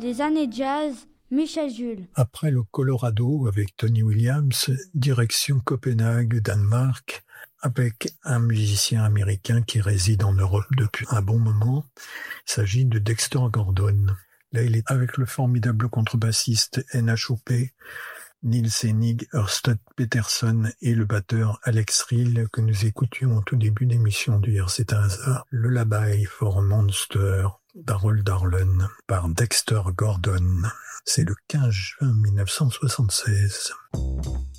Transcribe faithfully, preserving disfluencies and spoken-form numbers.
Les années jazz, Michel Jules. Après le Colorado avec Tony Williams, direction Copenhague, Danemark, avec un musicien américain qui réside en Europe depuis un bon moment. Il s'agit de Dexter Gordon. Là, il est avec le formidable contrebassiste N H O P, Nils Henning Ørsted Peterson et le batteur Alex Rill que nous écoutions au tout début d'émission d'hier. C'est un hasard. Le Lullaby for a Monster d'Harold Arlen par Dexter Gordon. C'est le quinze juin mille neuf cent soixante-seize.